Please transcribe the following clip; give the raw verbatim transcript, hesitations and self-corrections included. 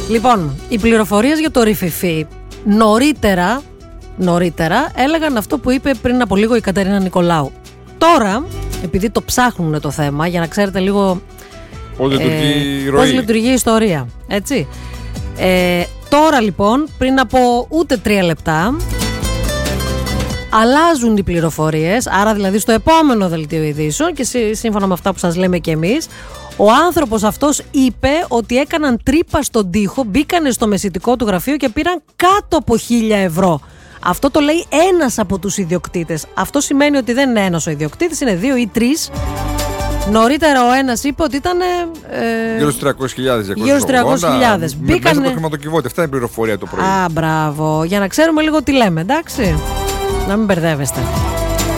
Λοιπόν, οι πληροφορίες για το Ριφιφί νωρίτερα, νωρίτερα έλεγαν αυτό που είπε πριν από λίγο η Κατερίνα Νικολάου. Τώρα, επειδή το ψάχνουν το θέμα, για να ξέρετε λίγο πώς λειτουργεί η ροή, πώς λειτουργεί η ιστορία, έτσι. Ε, τώρα λοιπόν, πριν από ούτε τρία λεπτά, αλλάζουν οι πληροφορίες, άρα δηλαδή στο επόμενο δελτίο ειδήσεων και σύμφωνα με αυτά που σας λέμε και εμείς, ο άνθρωπος αυτός είπε ότι έκαναν τρύπα στον τοίχο, μπήκανε στο μεσητικό του γραφείο και πήραν κάτω από χίλια ευρώ. Αυτό το λέει ένας από τους ιδιοκτήτες. Αυτό σημαίνει ότι δεν είναι ένας ο ιδιοκτήτης, είναι δύο ή τρεις. Νωρίτερα ο ένας είπε ότι ήταν ε, γύρω στους τριακόσιες χιλιάδες. Γύρω στους τριακόσιες χιλιάδες. Μπήκανε... Μέσα από το χρηματοκιβώτη. Αυτά είναι η πληροφορία το πρωί. Α, μπράβο. Για να ξέρουμε λίγο τι λέμε, εντάξει. Να μην μπερδεύεστε.